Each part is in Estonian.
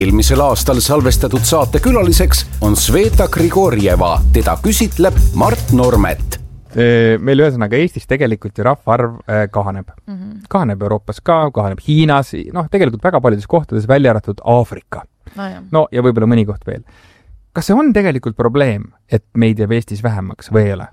Eelmisel aastal salvestatud saate külaliseks on Sveta Grigorjeva, teda küsitleb Mart Normet. Meil ühesõnaga Eestis tegelikult ju rahvaarv kahaneb. Kahaneb Euroopas ka, kahaneb Hiinas, tegelikult väga paljudes kohtades välja arvatud Aafrika. No ja võib-olla mõni koht veel. Kas see on tegelikult probleem, et meid jääb Eestis vähemaks või ei ole?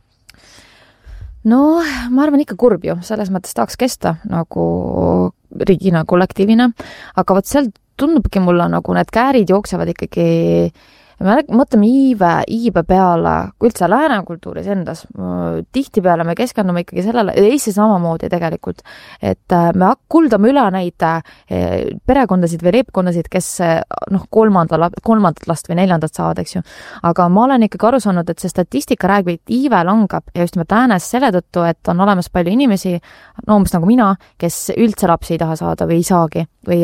No, ma arvan ikka kurb ju. Selles mõttes tahaks kesta nagu riigina, kollektiivina. Aga võt seal tundubki mulle nagu need käärid jooksevad ikkagi. Me mõtleme iibe peale, kui üldse lääne kultuuris endas. Tihti peale me keskendume ikkagi sellele, Eestis samamoodi tegelikult, et me kuldame üle neid perekondasid või leibkondasid, kes kolmandat last või neljandat saavad, eks ju. Aga ma olen ikkagi aru saanud, et see statistika räägib, et iive langab ja just nimelt äänes selle tõttu, et on olemas palju inimesi, umbes nagu mina, kes üldse lapsi ei taha saada või ei saagi. Või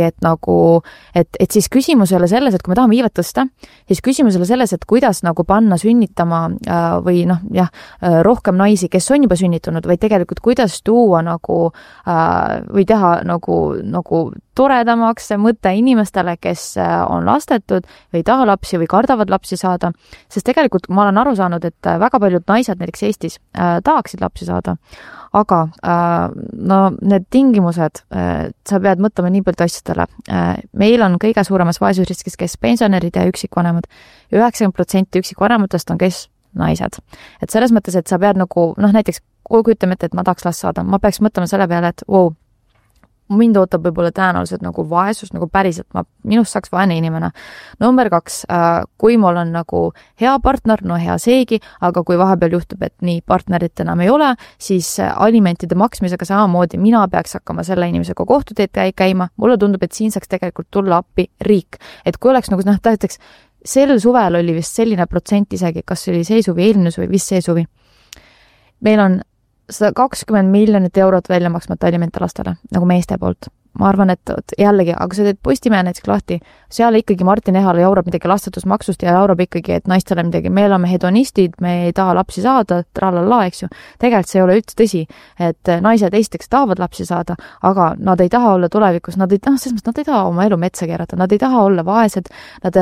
et siis küsimus ei ole selles, et kui me tahame iivet tõsta, siis küsimus ei ole selles, et kuidas nagu panna sünnitama või rohkem naisi, kes on juba sünnitunud, või tegelikult kuidas tuua nagu või teha nagu toredamaks see mõte inimestele, kes on lastetud või ei taha lapsi või kardavad lapsi saada. Sest tegelikult ma olen aru saanud, et väga paljud naised näiteks Eestis tahaksid lapsi saada. Aga need tingimused, sa pead mõtlema nii palju asjadele. Meil on kõige suuremas vaesusriskis, kes pensionärid ja üksikvanemad. 90% üksikvanematest on kes naised. Et selles mõttes, et sa pead nagu, näiteks, kui ütleme, et ma tahaks last saada, ma peaks mõtlema selle peale, et mind ootab võib-olla tõenäoliselt nagu vaesus, nagu päriselt, minust saaks vaene inimene. Number 2, kui mul on nagu hea partner, hea seegi, aga kui vahepeal juhtub, et nii partnerit enam ei ole, siis alimentide maksmisega samamoodi mina peaks hakkama selle inimesega kohtuteed käima. Mulle tundub, et siin saaks tegelikult tulla appi riik. Et kui oleks nagu näiteks, sel suvel oli vist selline protsent isegi, kas oli see suvi, eelmine suvi, vist see suvi. Meil on 120 miljonit eurot välja maksmata alimente lastele, nagu meeste poolt. Ma arvan, et jällegi, aga sa teed Postimehe näiteks lahti, seal ikkagi Martin Ehal jaurab midagi lastetusmaksust ja jaurab ikkagi, et naistele midagi, me oleme hedonistid, me ei taha lapsi saada, tralala, eks ju. Tegelikult see ei ole üldse tõsi, et naised esiteks tahavad lapsi saada, aga nad ei taha olla tulevikus, nad ei taha oma elu metsa keerata, nad ei taha olla vaesed, nad,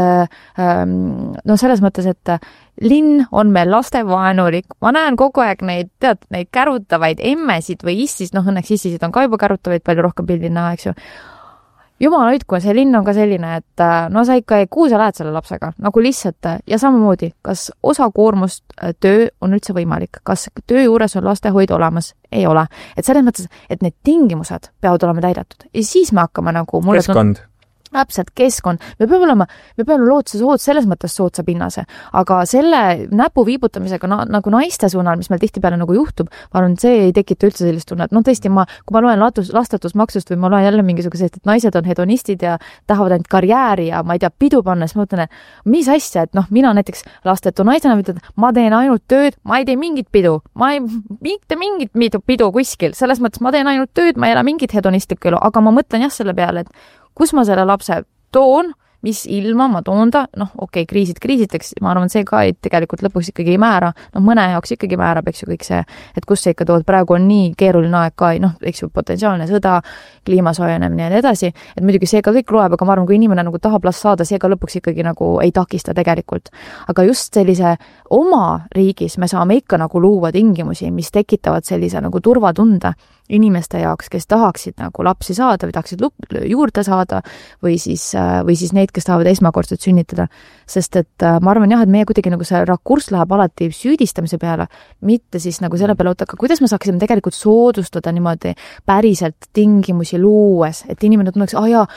selles mõttes, et linn on meil lastevaenulik. Ma näen kogu aeg neid kärutavaid emmesid või issid, õnneks issisid on ka juba kärutavaid palju rohkem pildina, eks ju. Jumala nüüd, kui see linn on ka selline, et sa ikka, kuhu sa lähed selle lapsega, nagu lihtsalt, ja samamoodi, kas osakoormust töö on üldse võimalik, kas töö juures on lastehoid olemas, ei ole. Et selles mõttes, et need tingimused peavad olema täidetud. Ja siis me hakkame nagu... Keskkond. Täpselt, keskkond. Me peame olema selles mõttes sootsa pinnase, aga selle näpu viibutamisega nagu naiste suunal, mis meil tihtipeale nagu juhtub, ma arvan, see ei tekita üldse sellist tunnet. Tõesti, kui ma loen lastetusmaksust või ma loen jälle mingisugused, et naised on hedonistid ja tahavad ainult karjääri ja ma ei tea, pidu panna, siis ma mõtlen, et mis asja, et mina näiteks lastetu naisena ütlen, ma teen ainult tööd, ma ei tee mingit pidu, mitte mingit pidu kuskil, selles mõttes ma teen ainult tööd, ma ei ela mingit hedonistlikku elu, aga ma mõtlen jah selle peale, et kus ma selle lapse toon, mis ilma ma toon ta, kriisiteks, ma arvan, see ka tegelikult lõpuks ikkagi ei määra, mõne jaoks ikkagi määrab, eks ju, kõik see, et kus see ikka tood, praegu on nii keeruline aeg ka, eks ju, potentsiaalne sõda, kliimasoojenemine ja nii edasi, et muidugi see ka kõik loeb, aga ma arvan, kui inimene nagu tahab last saada, see ka lõpuks ikkagi nagu ei takista tegelikult. Aga just sellise oma riigis me saame ikka nagu luua tingimusi, mis tekitavad sellise nagu turvatunde inimeste jaoks, kes tahaksid nagu lapsi saada või tahaksid juurde saada või siis neid, kes tahavad esmakordselt sünnitada. Sest et ma arvan jah, et meie kuidagi nagu see rakurss läheb alati süüdistamise peale, mitte siis nagu selle peale, aga kuidas me saaksime tegelikult soodustada niimoodi päriselt tingimusi luues, et inimene tunneks,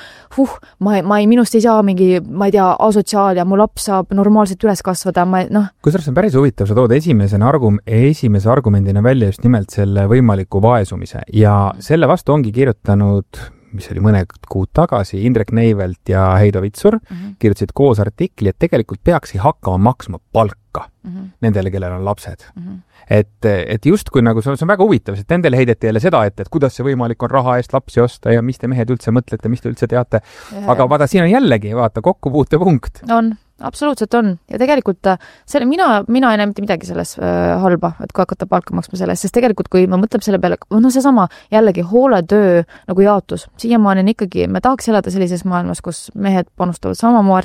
minust ei saa mingi, ma ei tea, asotsiaal ja mu laps saab normaalselt üles kasvada. Kusjuures on päris huvitav, sa tood esimese argumendina välja just nimelt selle võimaliku vaesumise ja selle vastu ongi kirjutanud, mis oli mõned kuud tagasi, Indrek Neivelt ja Heido Vitsur kirjutasid koos artikli, et tegelikult peakski hakkama maksma palka nendele, kellel on lapsed. Et justkui nagu see on väga huvitav, et nendele heideti jälle seda, et kuidas see võimalik on raha eest lapsi osta ja mis te mehed üldse mõtlete, mis te üldse teate. Aga vaata, siin on jällegi, kokkupuutepunkt. absoluutselt on. Ja tegelikult selle, mina ei näe mitte midagi selles halba, et kui hakata palka maksma selles, sest tegelikult kui ma mõtleb selle peale, no seesama jällegi hooletöö nagu jaotus, siiamaani on ikkagi, me tahaks elada sellises maailmas, kus mehed panustavad